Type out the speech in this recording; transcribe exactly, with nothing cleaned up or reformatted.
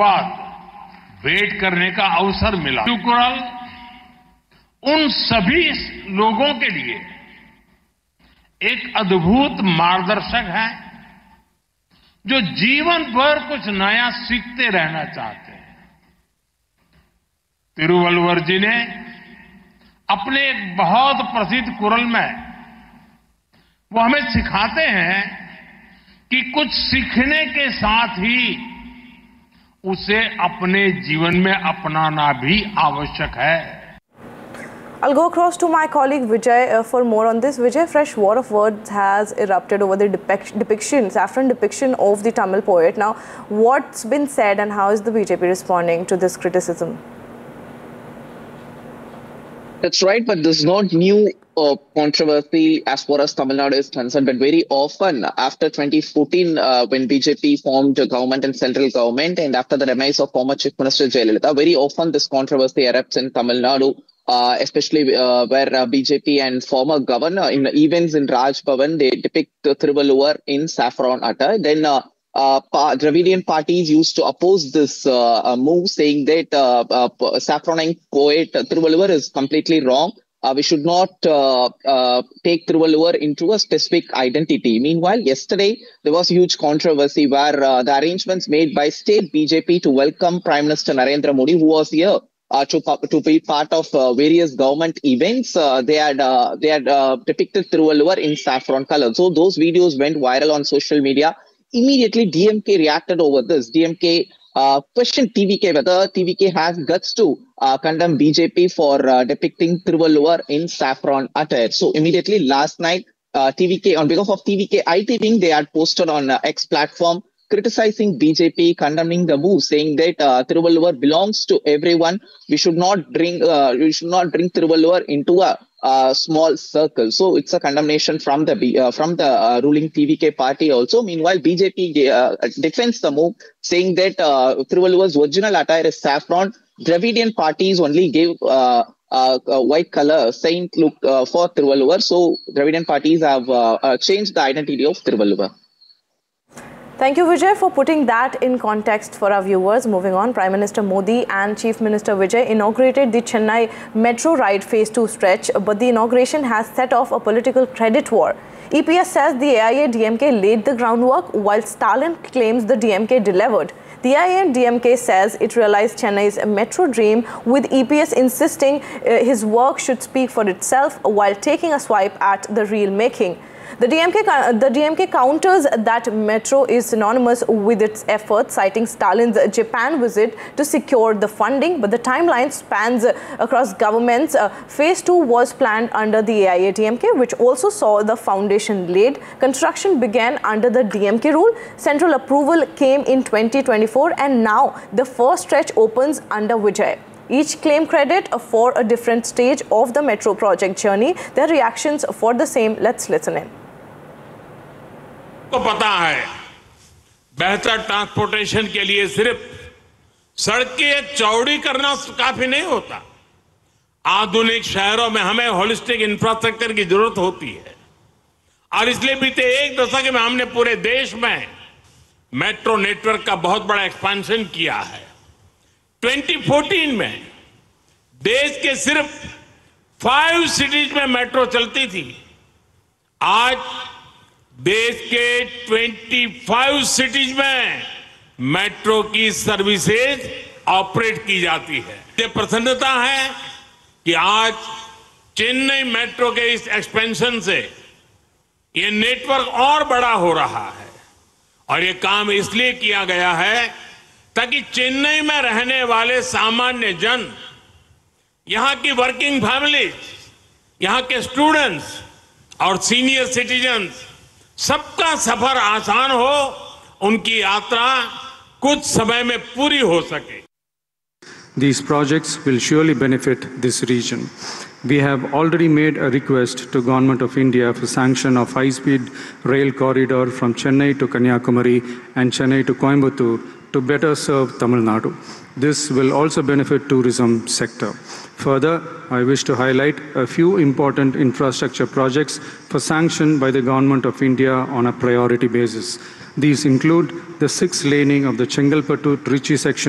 शुरुआत भेंट करने का अवसर मिला। तिरुकुरल उन सभी लोगों के लिए एक अद्भुत मार्गदर्शक है जो जीवन भर कुछ नया सीखते रहना चाहते हैं। तिरुवल्लुवर जी ने अपने एक बहुत प्रसिद्ध कुरल में वो हमें सिखाते हैं कि कुछ सीखने के साथ ही उसे अपने जीवन में अपनाना भी आवश्यक है। I'll go across to my colleague Vijay uh, for more on this. Vijay, fresh war of words has erupted over the depic depiction, saffron depiction of the Tamil poet. Now, what's been said and how is the B J P responding to this criticism? That's right, but this is not new uh, controversy as far as Tamil Nadu is concerned. But very often, after twenty fourteen, uh, when B J P formed a government and central government, and after the demise of former Chief Minister Jayalalitha, very often this controversy erupts in Tamil Nadu. Uh, especially uh, where uh, B J P and former governor in events in Raj Bhavan, they depict uh, Thiruvalluvar in saffron attire. Then uh, uh, pa Dravidian parties used to oppose this uh, uh, move, saying that uh, uh, saffroning poet uh, Thiruvalluvar is completely wrong. Uh, we should not uh, uh, take Thiruvalluvar into a specific identity. Meanwhile, yesterday, there was huge controversy where uh, the arrangements made by state B J P to welcome Prime Minister Narendra Modi, who was here, Uh, to, to be part of uh, various government events, uh, they had uh, they had uh, depicted Thiruvalluvar in saffron color. So those videos went viral on social media. Immediately, D M K reacted over this. D M K uh, questioned T V K whether T V K has guts to uh, condemn B J P for uh, depicting Thiruvalluvar in saffron attire. So immediately last night, uh, T V K, on behalf of T V K I T Wing, they had posted on uh, X platform, criticizing B J P, condemning the move, saying that uh, Thiruvalluvar belongs to everyone. We should not bring uh, we should not bring Thiruvalluvar into a uh, small circle. So it's a condemnation from the uh, from the uh, ruling T V K party also. Meanwhile, B J P uh, defends the move, saying that uh, Thiruvalluvar's original attire is saffron. Dravidian parties only gave uh, uh, uh, white color saint look uh, for Thiruvalluvar. So Dravidian parties have uh, uh, changed the identity of Thiruvalluvar. Thank you, Vijay, for putting that in context for our viewers. Moving on, Prime Minister Modi and Chief Minister Vijay inaugurated the Chennai Metro Ride Phase two stretch, but the inauguration has set off a political credit war. E P S says the A I A D M K laid the groundwork, while Stalin claims the D M K delivered. The A I A D M K says it realized Chennai's metro dream, with E P S insisting uh, his work should speak for itself, while taking a swipe at the real making. The D M K, the D M K counters that metro is synonymous with its efforts, citing Stalin's Japan visit to secure the funding, but the timeline spans across governments. Uh, phase two was planned under the A I A D M K, which also saw the foundation laid. Construction began under the D M K rule. Central approval came in twenty twenty-four, and now the first stretch opens under Vijay. Each claim credit for a different stage of the metro project journey. Their reactions for the same. Let's listen in. को पता है, बेहतर transportation के लिए सिर्फ सड़कें चौड़ी करना काफी नहीं होता। आधुनिक शहरों में हमें होलिस्टिक इंफ्रास्ट्रक्चर की जरूरत होती है, और इसलिए बीते एक दशक में हमने पूरे देश में मेट्रो नेटवर्क का बहुत बड़ा एक्सपेंशन किया है। दो हज़ार चौदह में देश के सिर्फ फाइव सिटीज में मेट्रो चलती थी। आज देश के पच्चीस सिटीज में मेट्रो की सर्विसेज ऑपरेट की जाती है। ये प्रसन्नता है कि आज चेन्नई मेट्रो के इस एक्सपेंशन से ये नेटवर्क और बड़ा हो रहा है, और ये काम इसलिए किया गया है ताकि चेन्नई में रहने वाले सामान्य जन, यहां की वर्किंग फैमिलीज, यहां के स्टूडेंट्स और सीनियर सिटीजन्स, सबका सफर आसान हो, उनकी यात्रा कुछ समय में पूरी हो सके। These projects will surely benefit this region. We have already made a request to Government of India for sanction of high-speed rail corridor from Chennai to Kanyakumari and Chennai to Coimbatore to better serve Tamil Nadu. This will also benefit tourism sector. Further, I wish to highlight a few important infrastructure projects for sanction by the Government of India on a priority basis. These include the six laning of the Chengalpattu-Trichy section